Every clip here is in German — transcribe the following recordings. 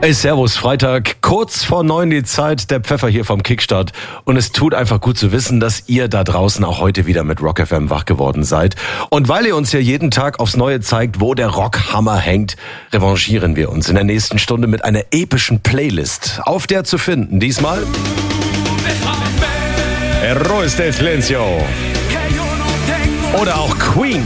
Hey, servus, Freitag, kurz vor 9 die Zeit, der Pfeffer hier vom Kickstart. Und es tut einfach gut zu wissen, dass ihr da draußen auch heute wieder mit Rock FM wach geworden seid. Und weil ihr uns ja jeden Tag aufs Neue zeigt, wo der Rockhammer hängt, revanchieren wir uns in der nächsten Stunde mit einer epischen Playlist. Auf der zu finden, diesmal Héroes del Silencio oder auch Queen.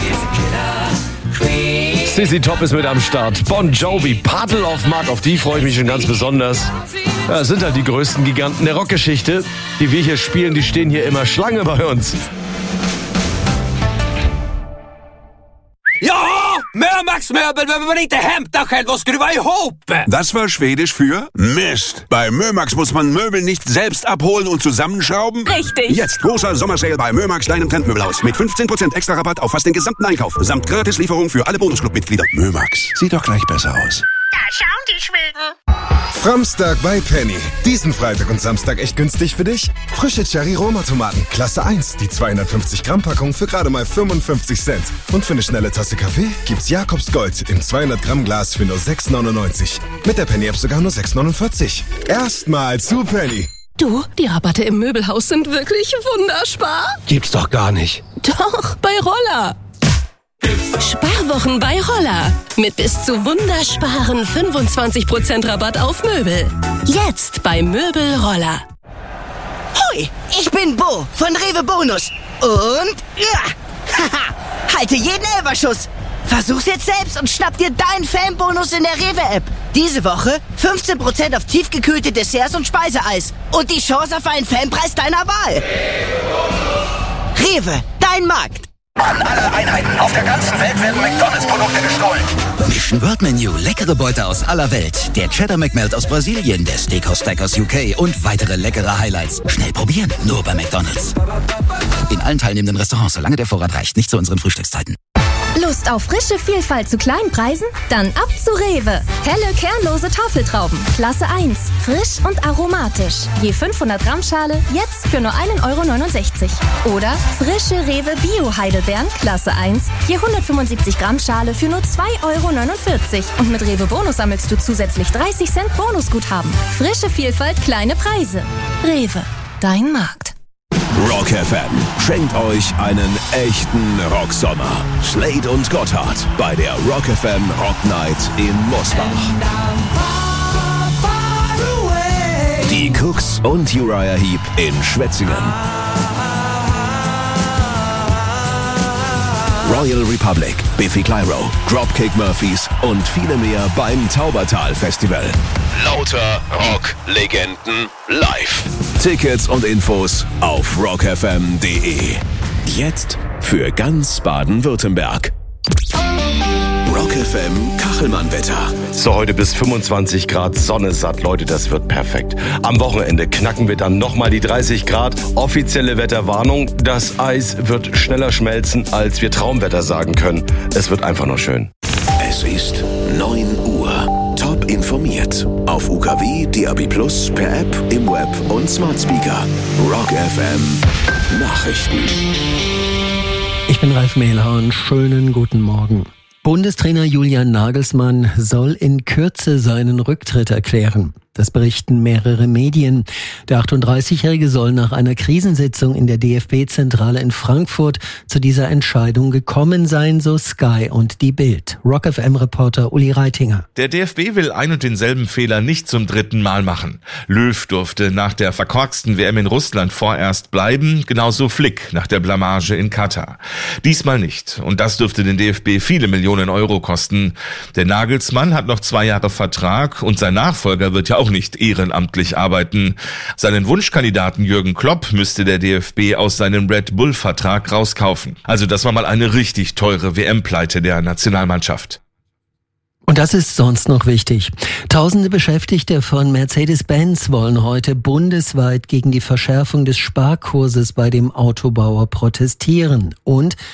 ZZ Top ist mit am Start. Bon Jovi, Puddle of Mud, auf die freue ich mich schon ganz besonders. Ja, das sind halt die größten Giganten der Rockgeschichte. Die wir hier spielen, die stehen hier immer Schlange bei uns. Ja, Mömax-Möbel behöver man inte hämta själv och skruva ihop. Das war Schwedisch für Mist. Bei Mömax muss man Möbel nicht selbst abholen und zusammenschrauben. Richtig. Jetzt großer Sommersale bei Mömax, deinem Trendmöbelhaus. Mit 15% extra Rabatt auf fast den gesamten Einkauf. Samt Gratislieferung für alle Bonusclub-Mitglieder. Mömax, sieht doch gleich besser aus. Da schauen die Schweden. Framstag bei Penny. Diesen Freitag und Samstag echt günstig für dich? Frische Cherry-Roma-Tomaten, Klasse 1. Die 250 Gramm Packung für gerade mal 55 Cent. Und für eine schnelle Tasse Kaffee gibt's Jakobs Gold im 200 Gramm Glas für nur 6,99. Mit der Penny-App sogar nur 6,49. Erstmal zu Penny. Du, die Rabatte im Möbelhaus sind wirklich wunderspar. Gibt's doch gar nicht. Doch, bei Roller. Sparwochen bei Roller. Mit bis zu wundersparen 25% Rabatt auf Möbel. Jetzt bei Möbel Roller. Hoi, ich bin Bo von Rewe Bonus. Und haha, halte jeden Elferschuss. Versuch's jetzt selbst und schnapp dir deinen Fanbonus in der Rewe-App. Diese Woche 15% auf tiefgekühlte Desserts und Speiseeis. Und die Chance auf einen Fanpreis deiner Wahl. Rewe, dein Markt. An alle Einheiten auf der ganzen Welt werden McDonalds-Produkte gestohlen. Mission World Menu, leckere Beute aus aller Welt. Der Cheddar McMelt aus Brasilien, der Steakhouse Stack aus UK und weitere leckere Highlights. Schnell probieren, nur bei McDonalds. In allen teilnehmenden Restaurants, solange der Vorrat reicht, nicht zu unseren Frühstückszeiten. Lust auf frische Vielfalt zu kleinen Preisen? Dann ab zu Rewe. Helle, kernlose Tafeltrauben. Klasse 1. Frisch und aromatisch. Je 500 Gramm Schale, jetzt für nur 1,69 €. Oder frische Rewe Bio-Heidelbeeren. Klasse 1. Je 175 Gramm Schale für nur 2,49 €. Und mit Rewe Bonus sammelst du zusätzlich 30 Cent Bonusguthaben. Frische Vielfalt, kleine Preise. Rewe. Dein Markt. Rock FM schenkt euch einen echten Rocksommer. Slade und Gotthard bei der Rock FM Rock Night in Mosbach. Die Cooks und Uriah Heep in Schwetzingen. Royal Republic, Biffy Clyro, Dropkick Murphys und viele mehr beim Taubertal Festival. Lauter Rock-Legenden live. Tickets und Infos auf rockfm.de. Jetzt für ganz Baden-Württemberg. Rock FM Kachelmann-Wetter. So, heute bis 25 Grad, Sonne satt. Leute, das wird perfekt. Am Wochenende knacken wir dann nochmal die 30 Grad. Offizielle Wetterwarnung, das Eis wird schneller schmelzen, als wir Traumwetter sagen können. Es wird einfach nur schön. Es ist 9 Uhr. Top informiert. Auf UKW, DAB+, per App, im Web und Smart Speaker. Rock FM Nachrichten. Ich bin Ralf Mehlhorn. Schönen guten Morgen. Bundestrainer Julian Nagelsmann soll in Kürze seinen Rücktritt erklären. Das berichten mehrere Medien. Der 38-Jährige soll nach einer Krisensitzung in der DFB-Zentrale in Frankfurt zu dieser Entscheidung gekommen sein, so Sky und die Bild. Rock FM-Reporter Uli Reitinger. Der DFB will ein und denselben Fehler nicht zum 3. Mal machen. Löw durfte nach der verkorksten WM in Russland vorerst bleiben, genauso Flick nach der Blamage in Katar. Diesmal nicht. Und das dürfte den DFB viele Millionen Euro kosten. Der Nagelsmann hat noch 2 Jahre Vertrag und sein Nachfolger wird ja auch nicht ehrenamtlich arbeiten. Seinen Wunschkandidaten Jürgen Klopp müsste der DFB aus seinem Red Bull-Vertrag rauskaufen. Also das war mal eine richtig teure WM-Pleite der Nationalmannschaft. Und das ist sonst noch wichtig. Tausende Beschäftigte von Mercedes-Benz wollen heute bundesweit gegen die Verschärfung des Sparkurses bei dem Autobauer protestieren. Und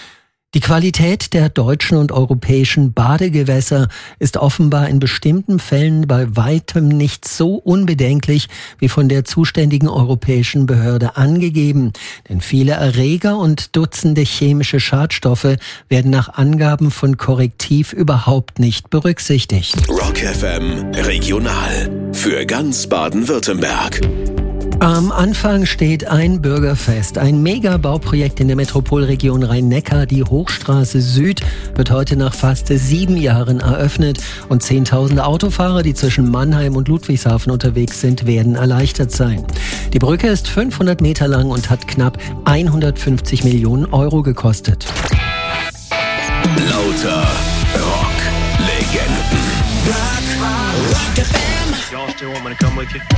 Die Qualität der deutschen und europäischen Badegewässer ist offenbar in bestimmten Fällen bei weitem nicht so unbedenklich wie von der zuständigen europäischen Behörde angegeben. Denn viele Erreger und Dutzende chemische Schadstoffe werden nach Angaben von Correctiv überhaupt nicht berücksichtigt. Rock FM Regional für ganz Baden-Württemberg. Am Anfang steht ein Bürgerfest. Ein Megabauprojekt in der Metropolregion Rhein-Neckar, die Hochstraße Süd, wird heute nach fast 7 Jahren eröffnet. Und Zehntausende Autofahrer, die zwischen Mannheim und Ludwigshafen unterwegs sind, werden erleichtert sein. Die Brücke ist 500 Meter lang und hat knapp 150 Millionen Euro gekostet. Lauter Rock-Legenden. Rock FM. Y'all still want me to come with you?